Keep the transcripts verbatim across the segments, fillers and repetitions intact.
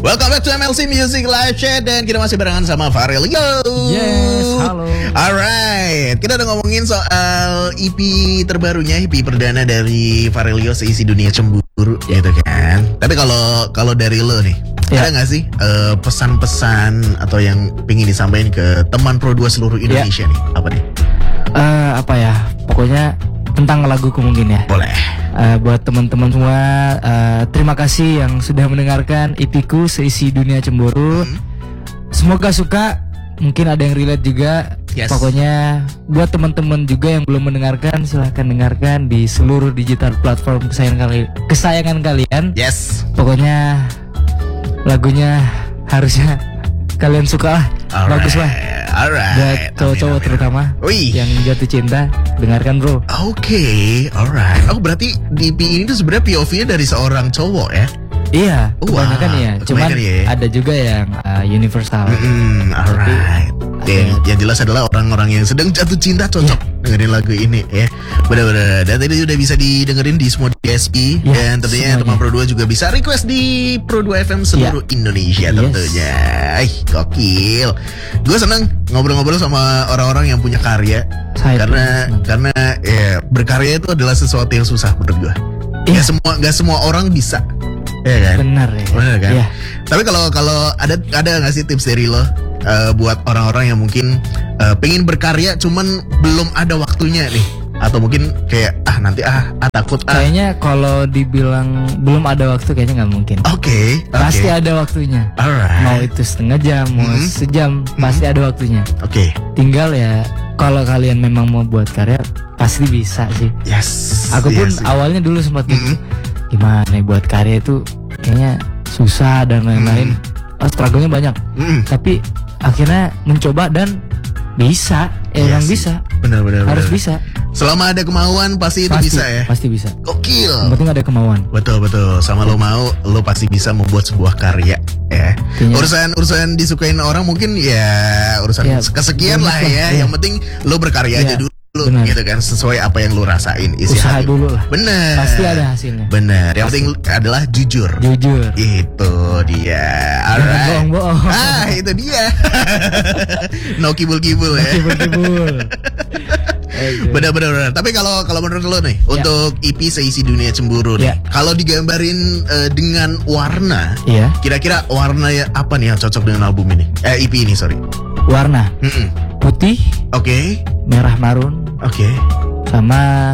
Welcome back to M L C Music Live Chat. Dan kita masih barengan sama Farelio. Yes, halo. Alright, kita udah ngomongin soal E P terbarunya, E P perdana dari Farelio, Seisi Dunia Cemburu, gitu kan. Tapi kalau kalau dari lo nih, ya, ada gak sih uh, pesan-pesan atau yang pengen disampaikan ke teman Pro dua seluruh Indonesia, ya, nih? Apa nih? Uh, apa ya, pokoknya tentang laguku mungkin ya. Boleh. Uh, buat teman-teman semua, uh, terima kasih yang sudah mendengarkan E P-ku Seisi Dunia Cemburu. Hmm. Semoga suka, mungkin ada yang relate juga. Yes. Pokoknya buat teman-teman juga yang belum mendengarkan, silahkan dengarkan di seluruh digital platform kesayangan, kali, kesayangan kalian. Yes. Pokoknya lagunya harusnya kalian suka lah. Alright. Bagus lah. Alright. Buat cowok-cowok terutama Wih. yang jatuh cinta, dengarkan bro. Oke, okay. Alright. Oh berarti di E P ini tuh sebenarnya P O V-nya dari seorang cowok ya? Iya, kebanyakan wow. ya. Cuman ya. ada juga yang uh, universal. Mm-hmm. Alright. Dan yang jelas adalah orang-orang yang sedang jatuh cinta cocok yeah. dengerin lagu ini ya. Benar-benar. Dan tadi udah bisa didengerin di semua D S P yeah, dan tentunya teman Pro dua juga bisa request di Pro dua F M seluruh yeah. Indonesia tentunya. Ih, yes. Gokil. Gue seneng ngobrol-ngobrol sama orang-orang yang punya karya. Saya karena pun. karena ya berkarya itu adalah sesuatu yang susah menurut gue. Yeah. Gak semua gak semua orang bisa. Ya kan? Benar ya. Benar kan? Yeah. Tapi kalau kalau ada ada nggak sih tips dari lo uh, buat orang-orang yang mungkin uh, pengen berkarya cuman belum ada waktunya nih, atau mungkin kayak ah nanti ah, ah takut ah. Kayaknya kalau dibilang belum ada waktu kayaknya nggak mungkin. Oke. Okay, pasti okay. ada waktunya. Alright. Mau itu setengah jam, mau mm-hmm. sejam, mm-hmm. pasti ada waktunya. Oke. Okay. Tinggal ya kalau kalian memang mau buat karya pasti bisa sih. Yes. Aku pun yes, awalnya dulu sempat gitu. Mm-hmm. Gimana nih buat karya itu kayaknya susah dan lain-lain. Mm. Oh, struggle-nya banyak. Mm. Tapi akhirnya mencoba dan bisa. Eh, yes. Yang bisa. Benar-benar. Harus benar. bisa. Selama ada kemauan pasti itu pasti, bisa ya. Pasti bisa. Gokil. Yang penting ada kemauan. Betul betul. Sama lo mau, lo pasti bisa membuat sebuah karya ya. Kayaknya. Urusan urusan disukain orang mungkin ya urusan ya, kesekian lah ya. Ya. Yang penting lo berkarya ya. aja dulu. Lu bener. Gitu kan sesuai apa yang lu rasain isi usaha hati. Dulu lah. Bener. Pasti ada hasilnya. Bener. Yang penting adalah jujur. Jujur. Itu dia. Alright. Bohong-bohong. Ah itu dia. No kibul-kibul ya. No kibul-kibul. Bener-bener. Tapi kalau kalau menurut lo nih ya. Untuk E P Seisi Dunia Cemburu nih, ya. Kalau digambarin uh, dengan warna, ya. Kira-kira warna ya apa nih yang cocok dengan album ini? Eh E P ini sorry. Warna. Mm-mm. Putih. Oke. Okay. Merah marun. Oke. Okay. Sama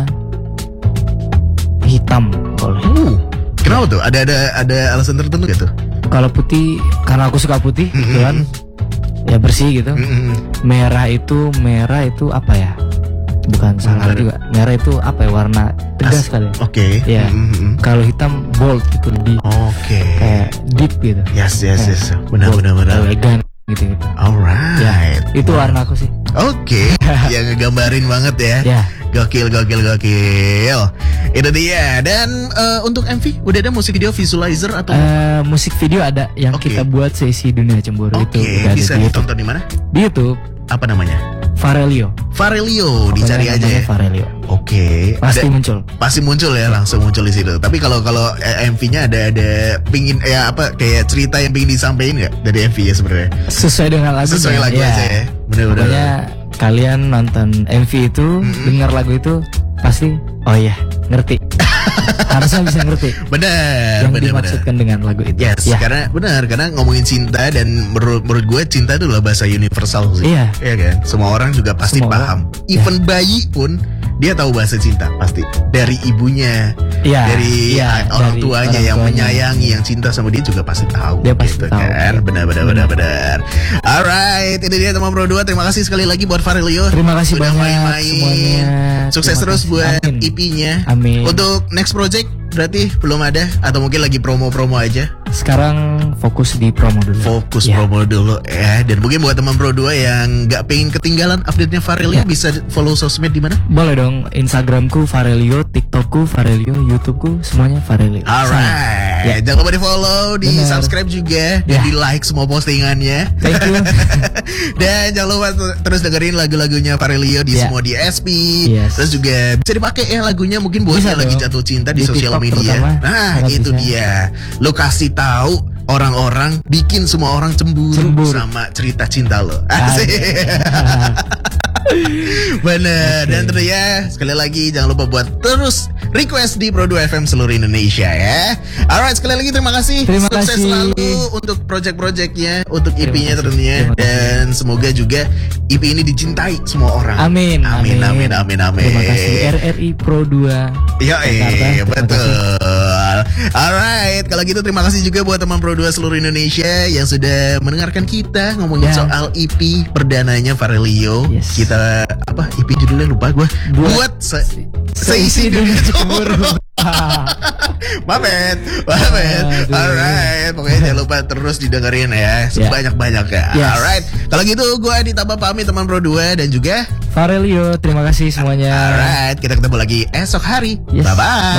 hitam boleh. Uh, kenapa tuh? Ada ada ada alasan tertentu gitu? Kalau putih karena aku suka putih, mm-hmm. gitu kan. Ya bersih gitu. Mm-hmm. Merah itu merah itu apa ya? Bukan salah merah. Juga. Merah itu apa ya? Warna tegas kali. Oke. Okay. Ya. Mm-hmm. Kalau hitam bold gitu lebih. Oke. Okay. Kayak deep gitu. Yes yes yes. Benar-benar benar. Elegan gitu-gitu. Alright. Ya, itu warna aku sih. Oke. Okay. Yang ngegambarin banget ya. Ya. Gokil gokil gokil. Itu dia. Dan uh, untuk M V udah ada musik video visualizer atau uh, musik video ada yang okay. kita buat Seisi Dunia Cemburu okay. itu. Oke. Bisa ditonton di mana? Di YouTube. Apa namanya? Farelio. Farelio, dicari aja ya. Farelio. Oke. Okay. Pasti ada, muncul. Pasti muncul ya, langsung muncul di situ. Tapi kalau kalau eh, M V-nya ada ada pingin ya apa kayak cerita yang pingin disampaikan nggak dari M V ya sebenarnya? Sesuai dengan lagu. Sesuai lagu ya. aja ya. Benar-benar. Pokoknya kalian nonton M V itu, mm-hmm. dengar lagu itu pasti oh iya ngerti. Harusnya bisa ngerti. Benar. Yang bener, dimaksudkan bener. dengan lagu itu. Yes. Ya. Karena benar karena ngomongin cinta dan menurut menurut gue cinta itu adalah bahasa universal sih. Iya. Iya kan. Semua orang juga pasti Semua paham. Orang. Even ya. Bayi pun dia tahu bahasa cinta pasti dari ibunya, ya, dari ya, orang dari tuanya orang yang tuanya. menyayangi, yang cinta sama dia juga pasti tahu. Dia pasti gitu, tahu. Kan? Benar-benar benar-benar. Alright, ini dia teman Pro dua. Terima kasih sekali lagi buat Farelio. Terima kasih sudah banyak main-main. Semuanya. Sukses terus buat Amin. E P-nya. Amin. Untuk next project berarti belum ada atau mungkin lagi promo-promo aja? Sekarang fokus di promo dulu. Fokus ya. promo dulu ya. Dan mungkin buat teman Pro dua yang nggak pengen ketinggalan update-nya Farelio, ya. Bisa follow sosmed di mana? Boleh dong. Instagramku Farelio, TikTokku Farelio, YouTubeku semuanya Farelio. Alright. Ya. Jangan lupa di follow, di Bener. subscribe juga, dan ya. di like semua postingannya. Thank you. Dan jangan lupa terus dengerin lagu-lagunya Farelio di ya. semua D S P. Yes. Terus juga bisa dipakai ya lagunya mungkin buat yang lagi jatuh cinta di, di sosial media. Terutama, nah itu bisa. dia. Lo kasih tahu orang-orang bikin semua orang cemburu, Cemburu. sama cerita cinta lo. Asik. Bener. Okay. Dan tentunya sekali lagi jangan lupa buat terus request di Pro dua F M seluruh Indonesia ya. Alright, sekali lagi terima kasih. Terima Sukses kasih. selalu untuk project-projectnya, untuk E P-nya Terima tentunya, kasih. dan semoga juga E P ini dicintai semua orang. Amin. Amin, amin, amin, amin. Terima kasih R R I Pro dua. Ya, eh, betul. Alright, kalau gitu terima kasih juga buat teman Pro dua seluruh Indonesia yang sudah mendengarkan kita ngomongin Ya. soal E P perdananya Farelio. Yes. Kita apa E P judulnya lupa gue. Buat, Buat se seisi dunia cemburu. Mamet, Mamet. Aduh. Alright, pokoknya jangan lupa terus didengerin ya sebanyak-banyak ya. Yes. Alright, kalau gitu gue ditambah pamit teman Pro dua dan juga Farelio, terima kasih semuanya. alright, kita ketemu lagi esok hari. Yes. Bye bye.